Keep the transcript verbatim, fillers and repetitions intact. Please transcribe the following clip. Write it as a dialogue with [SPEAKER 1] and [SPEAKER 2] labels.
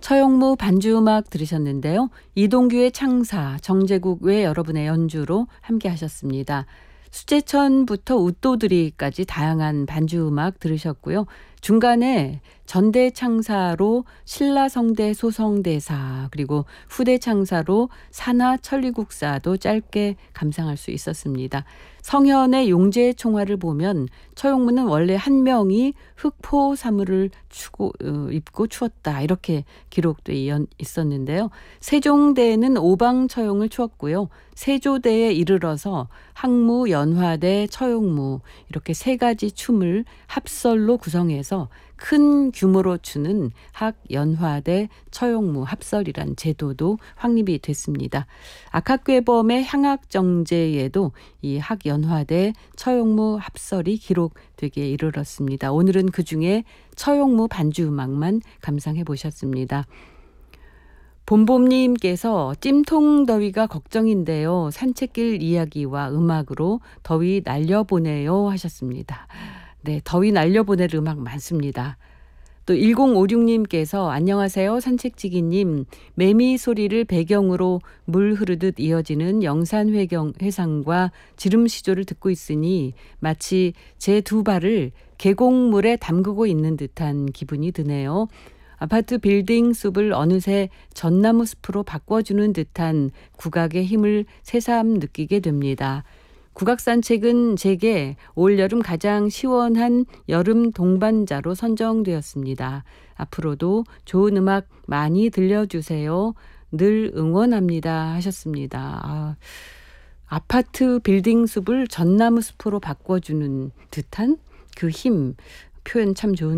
[SPEAKER 1] 처용무 반주음악 들으셨는데요. 이동규의 창사, 정제국 외 여러분의 연주로 함께 하셨습니다. 수제천부터 웃도드리까지 다양한 반주음악 들으셨고요. 중간에 전대창사로 신라성대 소성대사, 그리고 후대창사로 산하천리국사도 짧게 감상할 수 있었습니다. 성현의 용제총화를 보면 처용무는 원래 한 명이 흑포 사물을 추고, 어, 입고 추었다, 이렇게 기록돼 있었는데요. 세종대에는 오방처용을 추었고요. 세조대에 이르러서 학무, 연화대, 처용무 이렇게 세 가지 춤을 합설로 구성해서 큰 규모로 추는 학, 연화대, 처용무 합설이란 제도도 확립이 됐습니다. 악학괴범의 향학정제에도 이 학, 연화대, 처용무 합설이 기록되기에 이르렀습니다. 오늘은 그중에 처용무 반주음악만 감상해 보셨습니다. 봄봄님께서 찜통 더위가 걱정인데요. 산책길 이야기와 음악으로 더위 날려보내요 하셨습니다. 네, 더위 날려보낼 음악 많습니다. 또 일공오육님께서 안녕하세요 산책지기님, 매미 소리를 배경으로 물 흐르듯 이어지는 영산회상과 지름시조를 듣고 있으니 마치 제 두 발을 계곡물에 담그고 있는 듯한 기분이 드네요. 아파트 빌딩 숲을 어느새 전나무 숲으로 바꿔주는 듯한 국악의 힘을 새삼 느끼게 됩니다. 국악 산책은 제게 올여름 가장 시원한 여름 동반자로 선정되었습니다. 앞으로도 좋은 음악 많이 들려주세요. 늘 응원합니다 하셨습니다. 아, 아파트 빌딩 숲을 전나무 숲으로 바꿔주는 듯한 그 힘, 표현 참 좋은